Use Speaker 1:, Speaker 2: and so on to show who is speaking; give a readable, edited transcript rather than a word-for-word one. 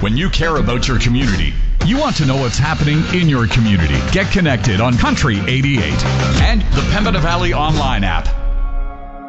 Speaker 1: When you care about your community, you want to know what's happening in your community. Get connected on Country 88 and the Pembina Valley online app.